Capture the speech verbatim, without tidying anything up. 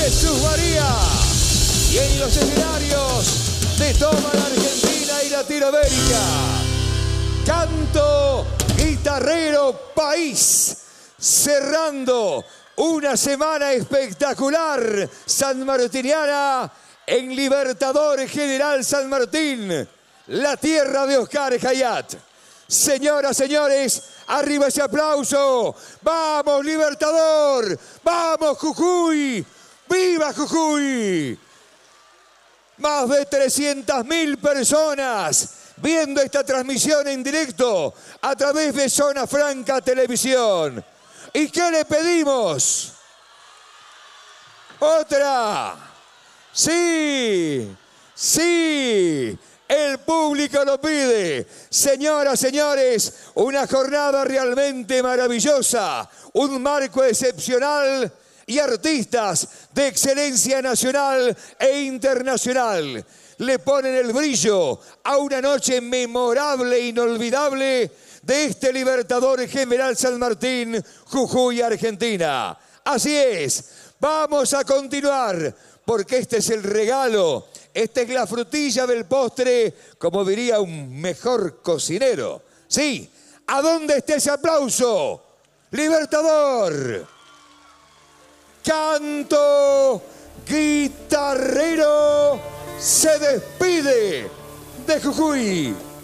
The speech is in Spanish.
Jesús María. Y en los escenarios de toda la Argentina y Latinoamérica, canto guitarrero país, cerrando una semana espectacular sanmartiniana en Libertador General San Martín, la tierra de Oscar Hayat. Señoras, señores, arriba ese aplauso. ¡Vamos, Libertador! ¡Vamos, Jujuy! ¡Viva Jujuy! Más de trescientas mil personas viendo esta transmisión en directo a través de Zona Franca Televisión. ¿Y qué le pedimos? ¡Otra! ¡Sí! ¡Sí! El público lo pide. Señoras, señores, una jornada realmente maravillosa, un marco excepcional y artistas de excelencia nacional e internacional le ponen el brillo a una noche memorable e inolvidable de este Libertador General San Martín, Jujuy, Argentina. Así es, vamos a continuar, porque este es el regalo, esta es la frutilla del postre, como diría un mejor cocinero. Sí, ¿a dónde está ese aplauso? Libertador. Canto guitarrero se despide de Jujuy.